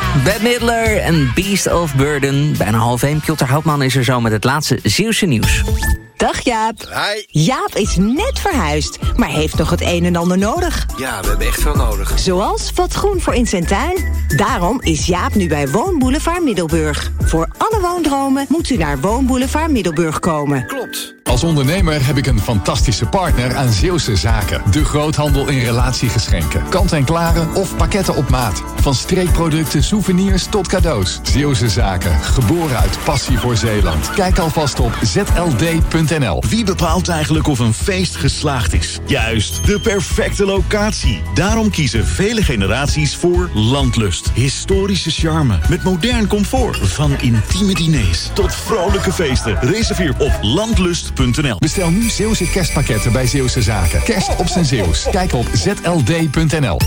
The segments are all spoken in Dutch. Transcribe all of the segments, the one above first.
Bette Midler en Beast of Burden. Bijna 12:30. Piotr Houtman is er zo met het laatste Zeeuwse nieuws. Dag Jaap. Hi. Jaap is net verhuisd, maar heeft nog het een en ander nodig. Ja, we hebben echt veel nodig. Zoals wat groen voor in zijn tuin. Daarom is Jaap nu bij Woonboulevard Middelburg. Voor alle woondromen moet u naar Woonboulevard Middelburg komen. Klopt. Als ondernemer heb ik een fantastische partner aan Zeeuwse Zaken. De groothandel in relatiegeschenken. Kant-en-klare of pakketten op maat. Van streekproducten, souvenirs tot cadeaus. Zeeuwse Zaken. Geboren uit passie voor Zeeland. Kijk alvast op zld.nl. Wie bepaalt eigenlijk of een feest geslaagd is? Juist, de perfecte locatie. Daarom kiezen vele generaties voor Landlust. Historische charme met modern comfort. Van intieme diners tot vrolijke feesten. Reserveer op landlust.nl. Bestel nu Zeeuwse kerstpakketten bij Zeeuwse Zaken. Kerst op zijn Zeeuws. Kijk op zld.nl.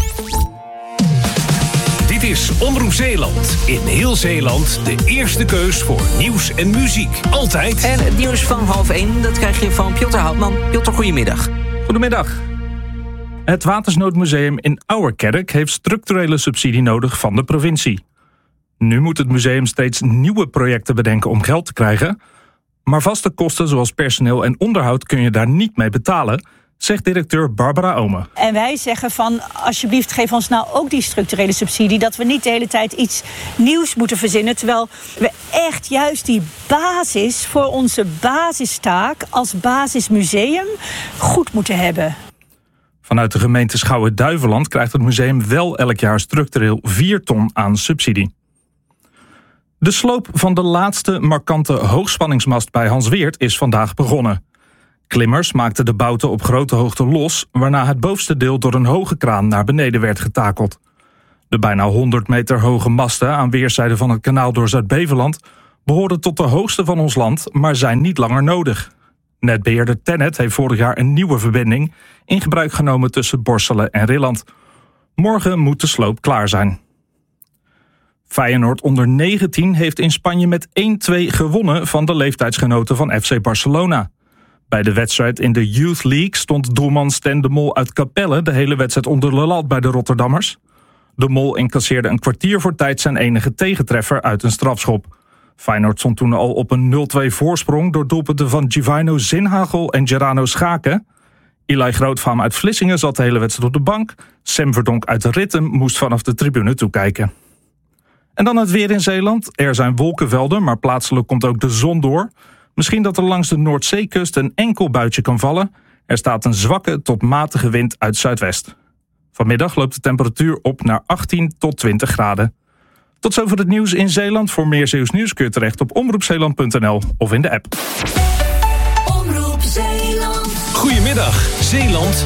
Dit is Omroep Zeeland. In heel Zeeland de eerste keus voor nieuws en muziek. Altijd. En het nieuws van 12:30, dat krijg je van Piotr Houtman. Piotr, goedemiddag. Goedemiddag. Het Watersnoodmuseum in Ouwerkerk heeft structurele subsidie nodig van de provincie. Nu moet het museum steeds nieuwe projecten bedenken om geld te krijgen. Maar vaste kosten zoals personeel en onderhoud kun je daar niet mee betalen, zegt directeur Barbara Omen. En wij zeggen van, alsjeblieft geef ons nou ook die structurele subsidie, dat we niet de hele tijd iets nieuws moeten verzinnen, terwijl we echt juist die basis voor onze basistaak als basismuseum goed moeten hebben. Vanuit de gemeente Schouwen-Duiveland krijgt het museum wel elk jaar structureel 4 ton aan subsidie. De sloop van de laatste markante hoogspanningsmast bij Hansweert is vandaag begonnen. Klimmers maakten de bouten op grote hoogte los, waarna het bovenste deel door een hoge kraan naar beneden werd getakeld. De bijna 100 meter hoge masten aan weerszijden van het kanaal door Zuid-Beveland behoorden tot de hoogste van ons land, maar zijn niet langer nodig. Netbeheerder TenneT heeft vorig jaar een nieuwe verbinding in gebruik genomen tussen Borselen en Rilland. Morgen moet de sloop klaar zijn. Feyenoord onder 19 heeft in Spanje met 1-2 gewonnen van de leeftijdsgenoten van FC Barcelona. Bij de wedstrijd in de Youth League stond doelman Stan de Mol uit Capelle de hele wedstrijd onder de lat bij de Rotterdammers. De Mol incasseerde een kwartier voor tijd zijn enige tegentreffer uit een strafschop. Feyenoord stond toen al op een 0-2 voorsprong door doelpunten van Givino Zinhagel en Gerano Schaken. Eli Grootvaam uit Vlissingen zat de hele wedstrijd op de bank. Sam Verdonk uit Ritten moest vanaf de tribune toekijken. En dan het weer in Zeeland. Er zijn wolkenvelden, maar plaatselijk komt ook de zon door. Misschien dat er langs de Noordzeekust een enkel buitje kan vallen. Er staat een zwakke tot matige wind uit zuidwest. Vanmiddag loopt de temperatuur op naar 18 tot 20 graden. Tot zover het nieuws in Zeeland. Voor meer Zeeuws nieuws kun je terecht op omroepzeeland.nl of in de app. Goedemiddag, Zeeland.